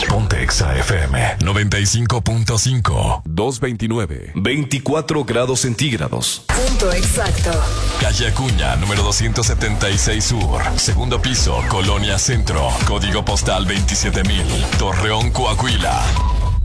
Ponte Exa FM 95.5. 229. 24 grados centígrados. Punto exacto. Calle Acuña, número 276 Sur. Segundo piso, Colonia Centro. Código postal 27000. Torreón, Coahuila.